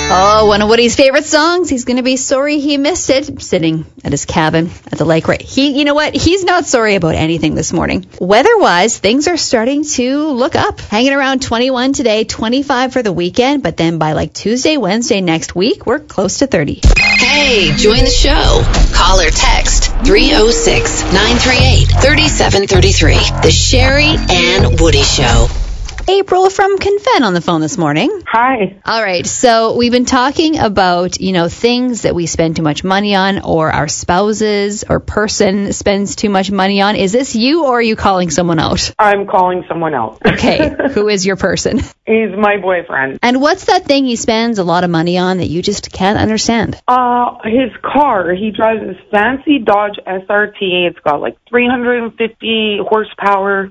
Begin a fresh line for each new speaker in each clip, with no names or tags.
Oh, one of Woody's favorite songs. He's going to be sorry he missed it. Sitting at his cabin at the lake, right? You know what? He's not sorry about anything this morning. Weather-wise, things are starting to look up. Hanging around 21 today, 25 for the weekend, but then by like Tuesday, Wednesday next week, we're close to 30.
Hey, join the show. Call or text 306-938-3733. The Sherry and Woody Show.
April from Confed on the phone this morning.
Hi.
All right, so we've been talking about, things that we spend too much money on, or our spouses or person spends too much money on. Is this you, or are you calling someone out?
I'm calling someone else.
Okay, who is your person?
He's my boyfriend.
And what's that thing he spends a lot of money on that you just can't understand?
His car. He drives this fancy Dodge SRT. It's got like 350 horsepower.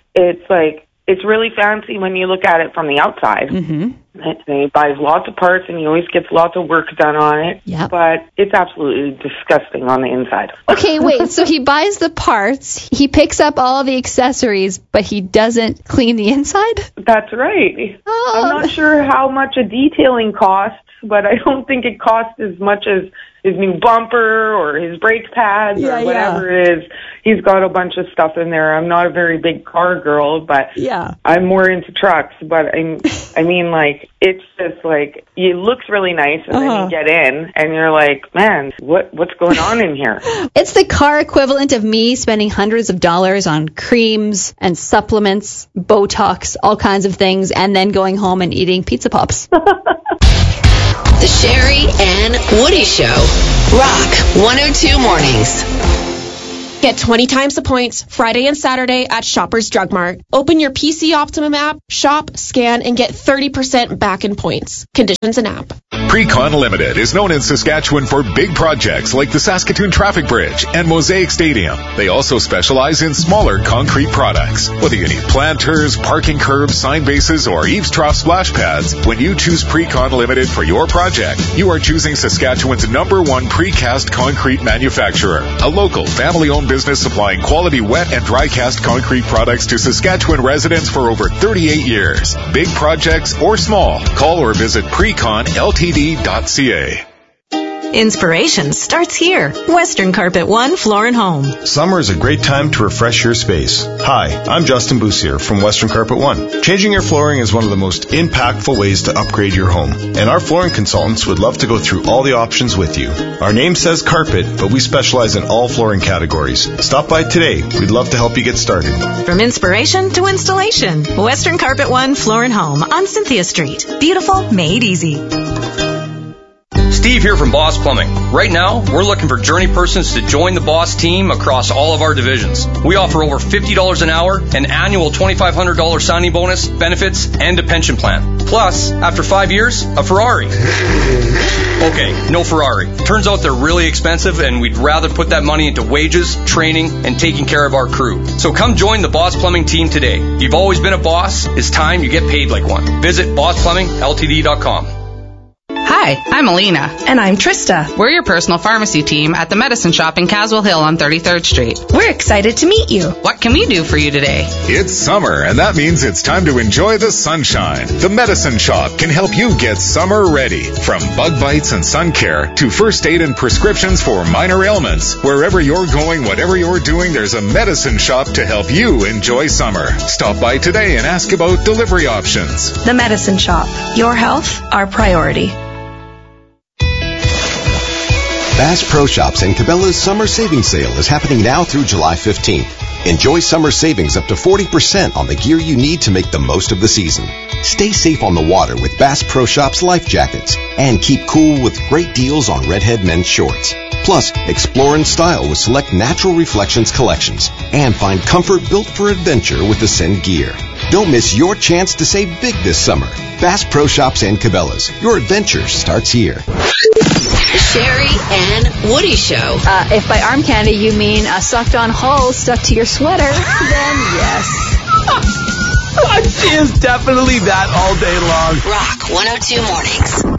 It's really fancy when you look at it from the outside.
Mm-hmm.
And he buys lots of parts, and he always gets lots of work done on it.
Yep.
But it's absolutely disgusting on the inside.
Okay, wait. So he buys the parts, he picks up all the accessories, but he doesn't clean the inside?
That's right.
Oh.
I'm not sure how much a detailing costs, but I don't think it costs as much as his new bumper or his brake pads or whatever it is. He's got a bunch of stuff in there. I'm not a very big car girl, but I'm more into trucks. But I mean, it's just it looks really nice, and then you get in, and you're like, man, what's going on in here?
It's the car equivalent of me spending hundreds of dollars on creams and supplements, Botox, all kinds of things, and then going home and eating Pizza Pops.
The Sherry and Woody Show. Rock 102 Mornings.
Get 20 times the points Friday and Saturday at Shoppers Drug Mart. Open your PC Optimum app, shop, scan, and get 30% back in points. Conditions and app.
Precon Limited is known in Saskatchewan for big projects like the Saskatoon Traffic Bridge and Mosaic Stadium. They also specialize in smaller concrete products. Whether you need planters, parking curbs, sign bases, or eaves trough splash pads, when you choose Precon Limited for your project, you are choosing Saskatchewan's #1 precast concrete manufacturer, a local family-owned business supplying quality wet and dry cast concrete products to Saskatchewan residents for over 38 years. Big projects or small, call or visit preconltd.ca.
Inspiration starts here. Western Carpet One Floor and Home.
Summer is a great time to refresh your space. Hi, I'm Justin Boussier from Western Carpet One. Changing your flooring is one of the most impactful ways to upgrade your home, and our flooring consultants would love to go through all the options with you. Our name says carpet, but we specialize in all flooring categories. Stop by today. We'd love to help you get started.
From inspiration to installation, Western Carpet One Floor and Home on Cynthia Street. Beautiful, made easy.
Steve here from Boss Plumbing. Right now, we're looking for journey persons to join the Boss team across all of our divisions. We offer over $50 an hour, an annual $2,500 signing bonus, benefits, and a pension plan. Plus, after 5 years, a Ferrari. Okay, no Ferrari. Turns out they're really expensive, and we'd rather put that money into wages, training, and taking care of our crew. So come join the Boss Plumbing team today. You've always been a boss. It's time you get paid like one. Visit BossPlumbingLTD.com.
Hi, I'm Alina.
And I'm Trista.
We're your personal pharmacy team at the Medicine Shop in Caswell Hill on 33rd Street.
We're excited to meet you.
What can we do for you today?
It's summer, and that means it's time to enjoy the sunshine. The Medicine Shop can help you get summer ready. From bug bites and sun care to first aid and prescriptions for minor ailments. Wherever you're going, whatever you're doing, there's a Medicine Shop to help you enjoy summer. Stop by today and ask about delivery options.
The Medicine Shop. Your health, our priority.
Bass Pro Shops and Cabela's Summer Savings Sale is happening now through July 15th. Enjoy summer savings up to 40% on the gear you need to make the most of the season. Stay safe on the water with Bass Pro Shops life jackets and keep cool with great deals on Redhead men's shorts. Plus, explore in style with select Natural Reflections collections and find comfort built for adventure with Ascend gear. Don't miss your chance to save big this summer. Bass Pro Shops and Cabela's. Your adventure starts here.
The Sherry and Woody Show.
If by arm candy you mean a sucked-on hole stuck to your sweater, then yes.
She is definitely that all day long.
Rock 102 Mornings.